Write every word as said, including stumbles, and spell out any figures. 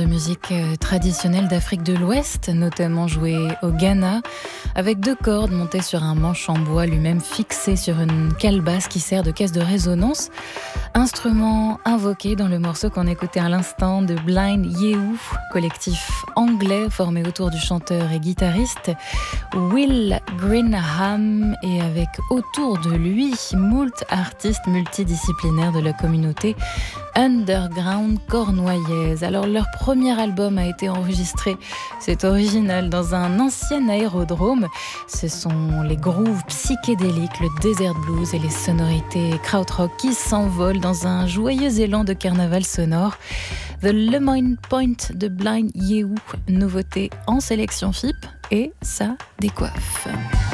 musique traditionnelle d'Afrique de l'Ouest, notamment jouée au Ghana, avec deux cordes montées sur un manche en bois lui-même fixé sur une calebasse qui sert de caisse de résonance. Instrument invoqué dans le morceau qu'on écoutait à l'instant de Blind Yehu, collectif anglais formé autour du chanteur et guitariste Will Greenham et avec autour de lui moult artistes multidisciplinaires de la communauté underground cornouaillaises. Alors leur premier album a été enregistré, c'est original, dans un ancien aérodrome. Ce sont les grooves psychédéliques, le desert blues et les sonorités krautrock qui s'envolent dans un joyeux élan de carnaval sonore. The Lemoyne Point de Blind Yehu, nouveauté en sélection F I P, et ça décoiffe.